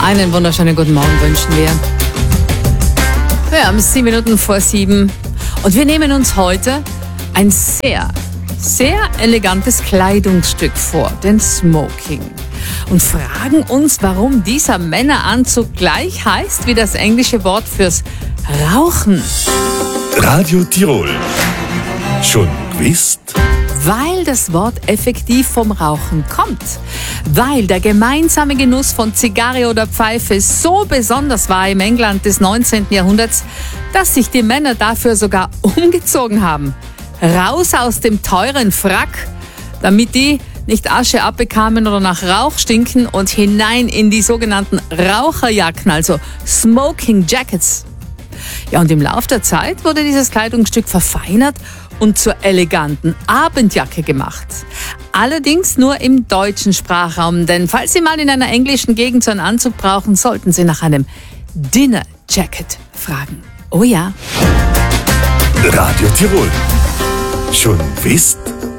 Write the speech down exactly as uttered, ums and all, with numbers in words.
Einen wunderschönen guten Morgen wünschen wir. Wir haben sieben Minuten vor sieben und wir nehmen uns heute ein sehr, sehr elegantes Kleidungsstück vor, den Smoking. Und fragen uns, warum dieser Männeranzug gleich heißt wie das englische Wort fürs Rauchen. Radio Tirol. Schon gewusst? Weil das Wort effektiv vom Rauchen kommt. Weil der gemeinsame Genuss von Zigarre oder Pfeife so besonders war im England des neunzehnten Jahrhunderts, dass sich die Männer dafür sogar umgezogen haben. Raus aus dem teuren Frack, damit die nicht Asche abbekamen oder nach Rauch stinken, und hinein in die sogenannten Raucherjacken, also Smoking Jackets. Ja, und im Laufe der Zeit wurde dieses Kleidungsstück verfeinert und zur eleganten Abendjacke gemacht. Allerdings nur im deutschen Sprachraum, denn falls Sie mal in einer englischen Gegend so einen Anzug brauchen, sollten Sie nach einem Dinner Jacket fragen. Oh ja. Radio Tirol. Schon gewusst?